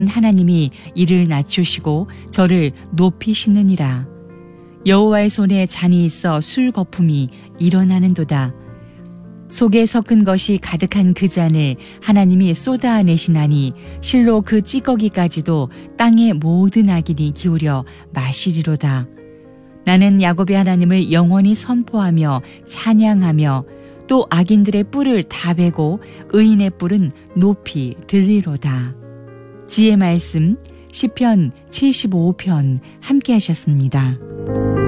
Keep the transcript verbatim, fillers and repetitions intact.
하나님이 이를 낮추시고 저를 높이시느니라. 여호와의 손에 잔이 있어 술 거품이 일어나는도다. 속에 섞은 것이 가득한 그 잔을 하나님이 쏟아내시나니 실로 그 찌꺼기까지도 땅의 모든 악인이 기울여 마시리로다. 나는 야곱의 하나님을 영원히 선포하며 찬양하며 또 악인들의 뿔을 다 베고 의인의 뿔은 높이 들리로다. 지혜 말씀 시편 칠십오 편 함께 하셨습니다.